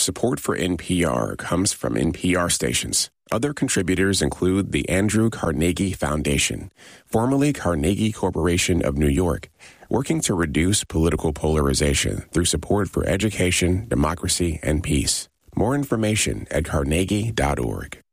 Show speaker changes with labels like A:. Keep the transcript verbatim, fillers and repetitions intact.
A: Support for N P R comes from N P R stations. Other contributors include the Andrew Carnegie Foundation, formerly Carnegie Corporation of New York, working to reduce political polarization through support for education, democracy, and peace. More information at carnegie dot org.